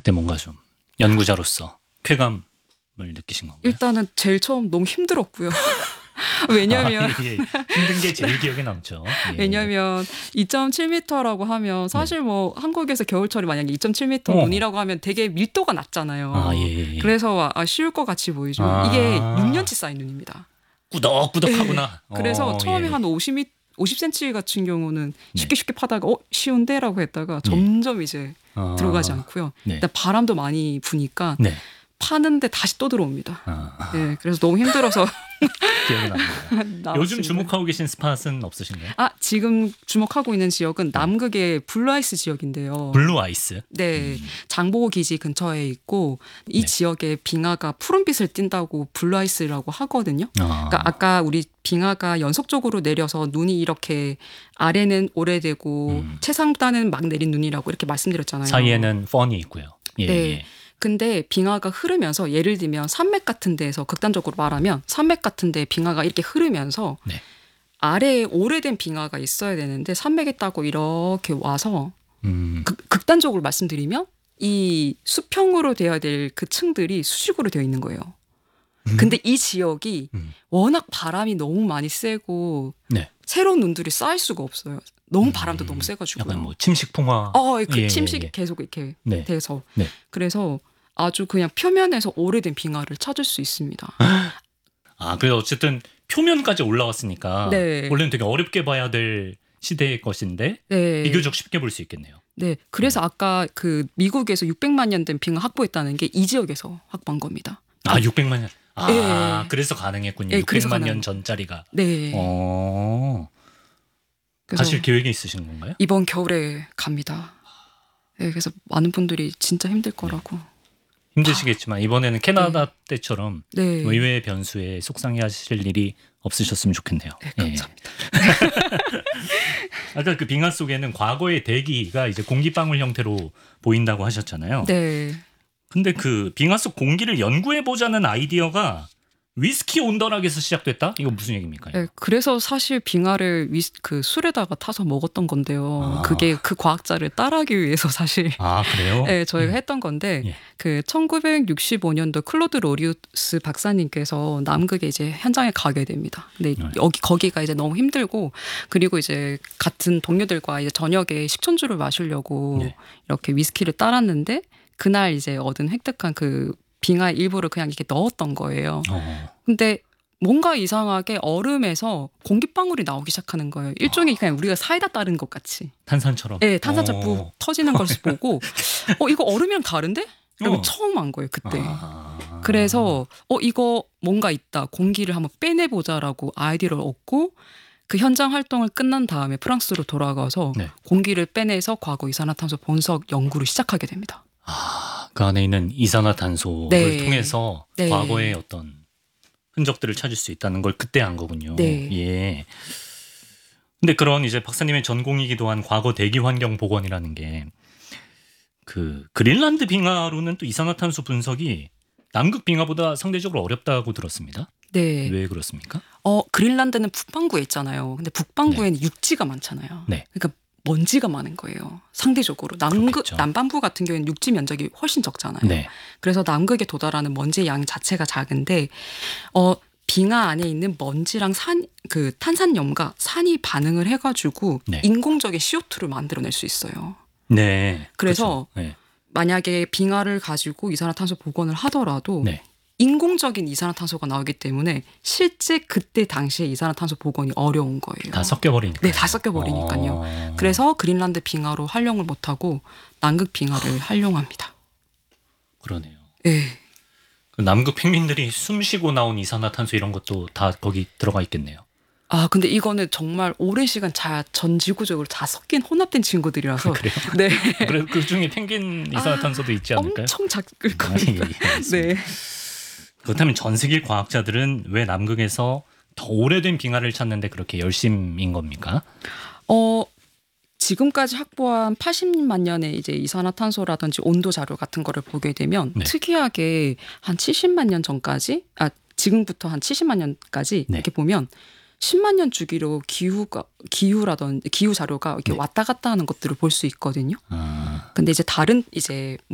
그때 뭔가 좀 연구자로서 쾌감을 느끼신 건가요? 일단은 제일 처음 너무 힘들었고요. 왜냐면 예. 힘든 게 제일 기억에 남죠. 예. 왜냐면 2.7m라고 하면 사실 뭐 한국에서 겨울철이 만약에 2.7m 눈이라고 하면 되게 밀도가 낮잖아요. 예. 그래서 쉬울 것 같이 보이죠. 이게 6년치 쌓인 눈입니다. 꾸덕꾸덕하구나. 그래서 처음에 예. 한 50cm 같은 경우는 쉽게 파다가 쉬운데라고 했다가 점점 이제 들어가지 않고요. 네. 일단 바람도 많이 부니까 네. 파는데 다시 또 들어옵니다. 네, 그래서 너무 힘들어서 기억이 납니다. 요즘 주목하고 계신 스팟은 없으신가요? 지금 주목하고 있는 지역은 남극의 블루아이스 지역인데요. 블루아이스? 네, 장보고 기지 근처에 있고 이 지역에 빙하가 푸른빛을 띈다고 블루아이스라고 하거든요. 그러니까 아까 우리 빙하가 연속적으로 내려서 눈이 이렇게 아래는 오래되고 최상단은 막 내린 눈이라고 이렇게 말씀드렸잖아요. 사이에는 펀이 있고요. 예, 네. 예. 근데 빙하가 흐르면서 예를 들면 산맥 같은 데에서 극단적으로 말하면 산맥 같은 데 빙하가 이렇게 흐르면서 아래에 오래된 빙하가 있어야 되는데 산맥에 따고 이렇게 와서 극단적으로 말씀드리면 이 수평으로 되어야 될 그 층들이 수직으로 되어 있는 거예요. 근데 이 지역이 워낙 바람이 너무 많이 세고 새로운 눈들이 쌓일 수가 없어요. 너무 바람도 너무 세가지고. 약간 뭐 침식풍화. 침식이 계속 이렇게 돼서. 그래서 아주 그냥 표면에서 오래된 빙하를 찾을 수 있습니다. 그래서 어쨌든 표면까지 올라왔으니까 원래는 되게 어렵게 봐야 될 시대의 것인데 비교적 쉽게 볼 수 있겠네요. 네, 그래서 아까 그 미국에서 600만 년 된 빙하 확보했다는 게 이 지역에서 확보한 겁니다. 600만 년. 그래서 가능했군요. 600만 년 전짜리가. 네. 가실 계획이 있으신 건가요? 이번 겨울에 갑니다. 네, 그래서 많은 분들이 진짜 힘들 거라고. 힘드시겠지만 이번에는 캐나다 때처럼 의외의 변수에 속상해하실 일이 없으셨으면 좋겠네요. 네, 감사합니다. 아까 그 빙하 속에는 과거의 대기가 이제 공기방울 형태로 보인다고 하셨잖아요. 네. 근데 그 빙하 속 공기를 연구해 보자는 아이디어가 위스키 온더락에서 시작됐다? 이거 무슨 얘기입니까? 네, 그래서 사실 빙하를 그 술에다가 타서 먹었던 건데요. 그게 그 과학자를 따라하기 위해서 사실 그래요? 네, 저희가 했던 건데 그 1965년도 클로드 로리우스 박사님께서 남극에 이제 현장에 가게 됩니다. 근데 거기가 이제 너무 힘들고 그리고 이제 같은 동료들과 이제 저녁에 식전주를 마시려고 이렇게 위스키를 따랐는데 그날 이제 획득한 그 빙하 일부를 그냥 이렇게 넣었던 거예요. 근데 뭔가 이상하게 얼음에서 공기방울이 나오기 시작하는 거예요. 일종의 그냥 우리가 사이다 따른 것 같이. 탄산처럼. 네, 탄산처럼 푹 터지는 것을 보고 이거 얼음이랑 다른데? 라고 처음 안 거예요, 그때. 그래서 이거 뭔가 있다. 공기를 한번 빼내보자라고 아이디어를 얻고 그 현장 활동을 끝난 다음에 프랑스로 돌아가서 공기를 빼내서 과거 이산화탄소 분석 연구를 시작하게 됩니다. 그 안에 있는 이산화탄소를 통해서 과거의 어떤 흔적들을 찾을 수 있다는 걸 그때 한 거군요. 예. 근데 그런 이제 박사님의 전공이기도 한 과거 대기 환경 복원이라는 게 그 그린란드 빙하로는 또 이산화탄소 분석이 남극 빙하보다 상대적으로 어렵다고 들었습니다. 네. 왜 그렇습니까? 그린란드는 북반구에 있잖아요. 근데 북반구에는 육지가 많잖아요. 그러니까 먼지가 많은 거예요. 상대적으로. 남반부 같은 경우에는 육지 면적이 훨씬 적잖아요. 그래서 남극에 도달하는 먼지의 양 자체가 작은데 빙하 안에 있는 먼지랑 그 탄산염과 산이 반응을 해가지고 인공적인 CO2를 만들어낼 수 있어요. 그래서 만약에 빙하를 가지고 이산화탄소 복원을 하더라도 인공적인 이산화탄소가 나오기 때문에 실제 그때 당시에 이산화탄소 복원이 어려운 거예요. 다 섞여버리니까. 네, 다 섞여버리니까요. 그래서 그린란드 빙하로 활용을 못하고 남극 빙하를 활용합니다. 그러네요. 네. 그 남극 펭귄들이 숨쉬고 나온 이산화탄소 이런 것도 다 거기 들어가 있겠네요. 근데 이거는 정말 오랜 시간 전 지구적으로 다 섞인 혼합된 친구들이라서. 그래요? 네. 그래서 그 중에 펭귄 이산화탄소도 있지 않을까요? 엄청 작을 겁니다. 네. 그렇다면 전 세계 과학자들은 왜 남극에서 더 오래된 빙하를 찾는데 그렇게 열심인 겁니까? 지금까지 확보한 80만 년의 이제 이산화탄소라든지 온도 자료 같은 거를 보게 되면 특이하게 한 70만 년 전까지, 지금부터 한 70만 년까지 이렇게 보면 10만 년 주기로 기후 자료가 이렇게 왔다 갔다 하는 것들을 볼 수 있거든요. 근데 이제 다른 이제